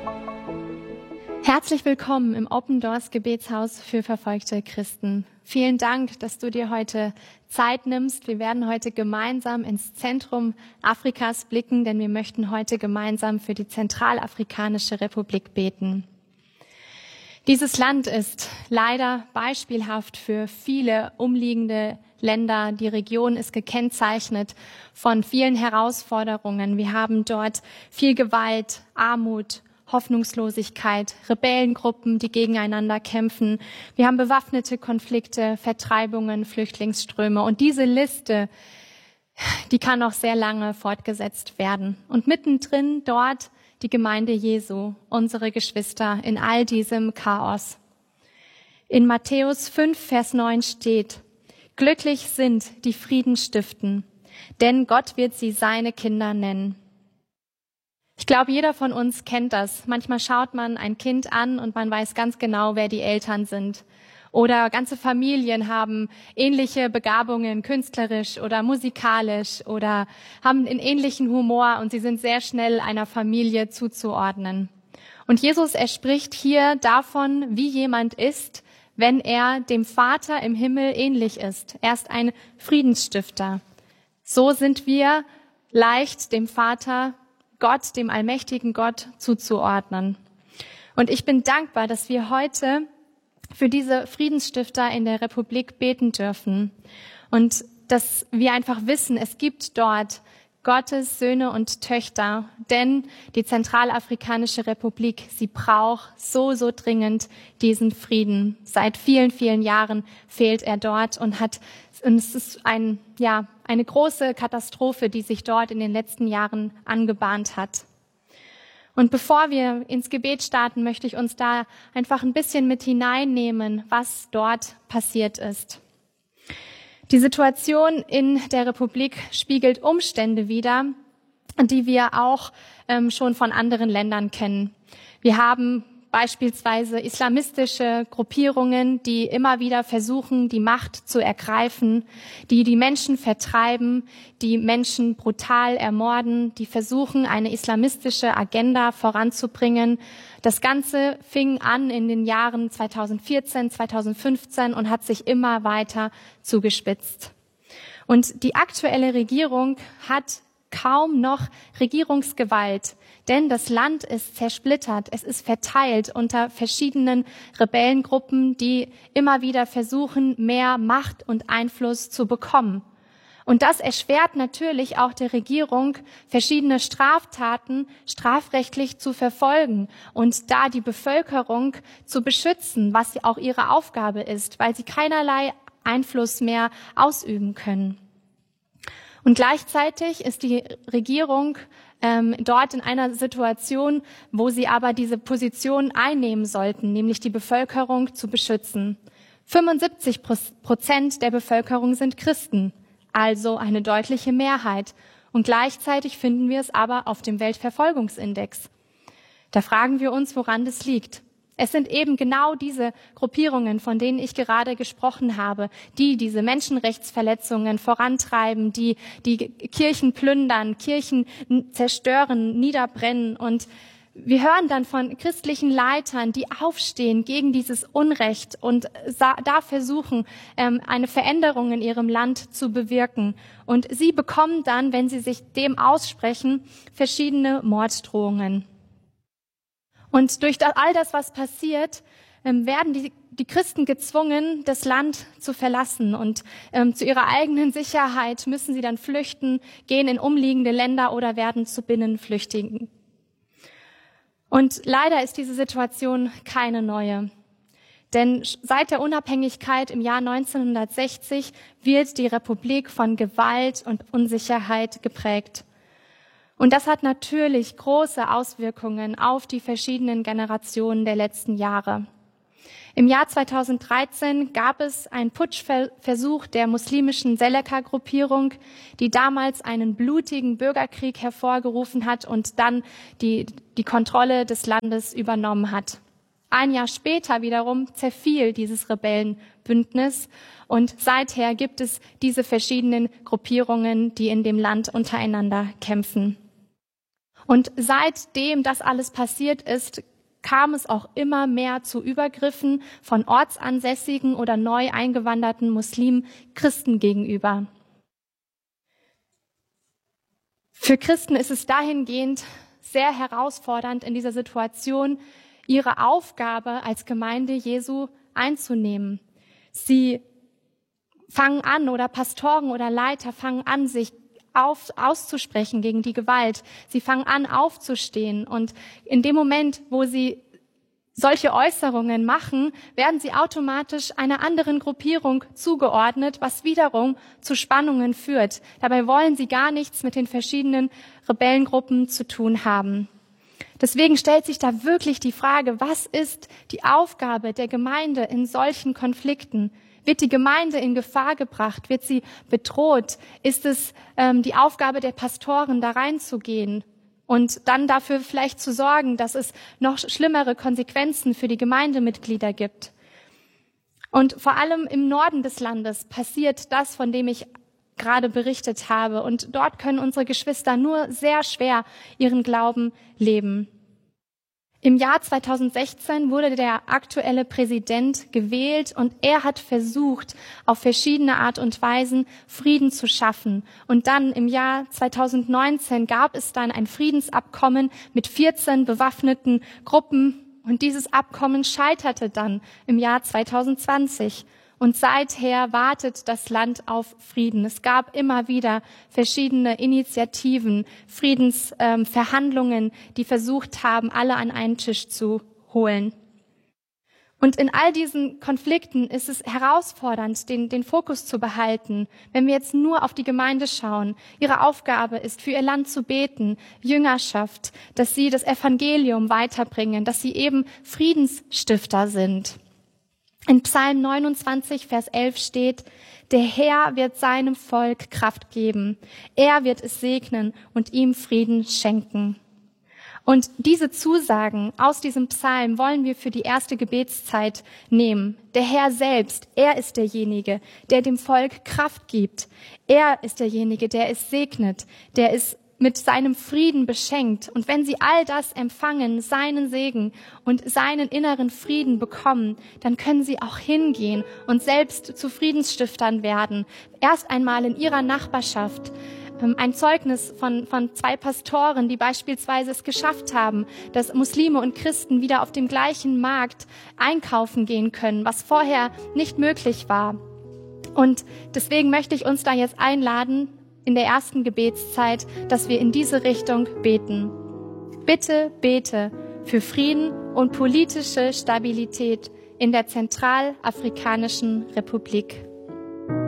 Herzlich willkommen im Open Doors Gebetshaus für verfolgte Christen. Vielen Dank, dass du dir heute Zeit nimmst. Wir werden heute gemeinsam ins Zentrum Afrikas blicken, denn wir möchten heute gemeinsam für die Zentralafrikanische Republik beten. Dieses Land ist leider beispielhaft für viele umliegende Länder. Die Region ist gekennzeichnet von vielen Herausforderungen. Wir haben dort viel Gewalt, Armut, Hoffnungslosigkeit, Rebellengruppen, die gegeneinander kämpfen. Wir haben bewaffnete Konflikte, Vertreibungen, Flüchtlingsströme. Und diese Liste, die kann noch sehr lange fortgesetzt werden. Und mittendrin dort die Gemeinde Jesu, unsere Geschwister in all diesem Chaos. In Matthäus 5, Vers 9 steht: Glücklich sind die Frieden stiften, denn Gott wird sie seine Kinder nennen. Ich glaube, jeder von uns kennt das. Manchmal schaut man ein Kind an und man weiß ganz genau, wer die Eltern sind. Oder ganze Familien haben ähnliche Begabungen, künstlerisch oder musikalisch, oder haben einen ähnlichen Humor und sie sind sehr schnell einer Familie zuzuordnen. Und Jesus, er spricht hier davon, wie jemand ist, wenn er dem Vater im Himmel ähnlich ist. Er ist ein Friedensstifter. So sind wir leicht dem Vater, Gott, dem allmächtigen Gott, zuzuordnen. Und ich bin dankbar, dass wir heute für diese Friedensstifter in der Republik beten dürfen. Und dass wir einfach wissen, es gibt dort Gottes Söhne und Töchter, denn die Zentralafrikanische Republik, sie braucht so dringend diesen Frieden. Seit vielen, vielen Jahren fehlt er dort und es ist eine große Katastrophe, die sich dort in den letzten Jahren angebahnt hat. Und bevor wir ins Gebet starten, möchte ich uns da einfach ein bisschen mit hineinnehmen, was dort passiert ist. Die Situation in der Republik spiegelt Umstände wider, die wir auch schon von anderen Ländern kennen. Wir haben beispielsweise islamistische Gruppierungen, die immer wieder versuchen, die Macht zu ergreifen, die Menschen vertreiben, die Menschen brutal ermorden, die versuchen, eine islamistische Agenda voranzubringen. Das Ganze fing an in den Jahren 2014, 2015 und hat sich immer weiter zugespitzt. Und die aktuelle Regierung hat kaum noch Regierungsgewalt, denn das Land ist zersplittert, es ist verteilt unter verschiedenen Rebellengruppen, die immer wieder versuchen, mehr Macht und Einfluss zu bekommen. Und das erschwert natürlich auch der Regierung, verschiedene Straftaten strafrechtlich zu verfolgen und da die Bevölkerung zu beschützen, was auch ihre Aufgabe ist, weil sie keinerlei Einfluss mehr ausüben können. Und gleichzeitig ist die Regierung dort in einer Situation, wo sie aber diese Position einnehmen sollten, nämlich die Bevölkerung zu beschützen. 75% der Bevölkerung sind Christen, also eine deutliche Mehrheit. Und gleichzeitig finden wir es aber auf dem Weltverfolgungsindex. Da fragen wir uns, woran das liegt. Es sind eben genau diese Gruppierungen, von denen ich gerade gesprochen habe, die diese Menschenrechtsverletzungen vorantreiben, die Kirchen plündern, Kirchen zerstören, niederbrennen. Und wir hören dann von christlichen Leitern, die aufstehen gegen dieses Unrecht und da versuchen, eine Veränderung in ihrem Land zu bewirken. Und sie bekommen dann, wenn sie sich dem aussprechen, verschiedene Morddrohungen. Und durch all das, was passiert, werden die Christen gezwungen, das Land zu verlassen. Und zu ihrer eigenen Sicherheit müssen sie dann flüchten, gehen in umliegende Länder oder werden zu Binnenflüchtigen. Und leider ist diese Situation keine neue. Denn seit der Unabhängigkeit im Jahr 1960 wird die Republik von Gewalt und Unsicherheit geprägt. Und das hat natürlich große Auswirkungen auf die verschiedenen Generationen der letzten Jahre. Im Jahr 2013 gab es einen Putschversuch der muslimischen Seleka-Gruppierung, die damals einen blutigen Bürgerkrieg hervorgerufen hat und dann die Kontrolle des Landes übernommen hat. Ein Jahr später wiederum zerfiel dieses Rebellenbündnis und seither gibt es diese verschiedenen Gruppierungen, die in dem Land untereinander kämpfen. Und seitdem das alles passiert ist, kam es auch immer mehr zu Übergriffen von ortsansässigen oder neu eingewanderten Muslimen Christen gegenüber. Für Christen ist es dahingehend sehr herausfordernd, in dieser Situation ihre Aufgabe als Gemeinde Jesu einzunehmen. Sie fangen an, oder Pastoren oder Leiter fangen an, sich auszusprechen gegen die Gewalt. Sie fangen an, aufzustehen. Und in dem Moment, wo sie solche Äußerungen machen, werden sie automatisch einer anderen Gruppierung zugeordnet, was wiederum zu Spannungen führt. Dabei wollen sie gar nichts mit den verschiedenen Rebellengruppen zu tun haben. Deswegen stellt sich da wirklich die Frage, was ist die Aufgabe der Gemeinde in solchen Konflikten? Wird die Gemeinde in Gefahr gebracht? Wird sie bedroht? Ist es die Aufgabe der Pastoren, da reinzugehen und dann dafür vielleicht zu sorgen, dass es noch schlimmere Konsequenzen für die Gemeindemitglieder gibt? Und vor allem im Norden des Landes passiert das, von dem ich gerade berichtet habe. Und dort können unsere Geschwister nur sehr schwer ihren Glauben leben. Im Jahr 2016 wurde der aktuelle Präsident gewählt und er hat versucht, auf verschiedene Art und Weisen Frieden zu schaffen. Und dann im Jahr 2019 gab es dann ein Friedensabkommen mit 14 bewaffneten Gruppen und dieses Abkommen scheiterte dann im Jahr 2020. Und seither wartet das Land auf Frieden. Es gab immer wieder verschiedene Initiativen, Friedensverhandlungen, die versucht haben, alle an einen Tisch zu holen. Und in all diesen Konflikten ist es herausfordernd, den Fokus zu behalten. Wenn wir jetzt nur auf die Gemeinde schauen, ihre Aufgabe ist, für ihr Land zu beten, Jüngerschaft, dass sie das Evangelium weiterbringen, dass sie eben Friedensstifter sind. In Psalm 29, Vers 11 steht, der Herr wird seinem Volk Kraft geben. Er wird es segnen und ihm Frieden schenken. Und diese Zusagen aus diesem Psalm wollen wir für die erste Gebetszeit nehmen. Der Herr selbst, er ist derjenige, der dem Volk Kraft gibt. Er ist derjenige, der es segnet, der es mit seinem Frieden beschenkt. Und wenn sie all das empfangen, seinen Segen und seinen inneren Frieden bekommen, dann können sie auch hingehen und selbst zu Friedensstiftern werden. Erst einmal in ihrer Nachbarschaft. Ein Zeugnis von 2 Pastoren, die beispielsweise es geschafft haben, dass Muslime und Christen wieder auf dem gleichen Markt einkaufen gehen können, was vorher nicht möglich war. Und deswegen möchte ich uns da jetzt einladen, in der ersten Gebetszeit, dass wir in diese Richtung beten. Bitte bete für Frieden und politische Stabilität in der Zentralafrikanischen Republik.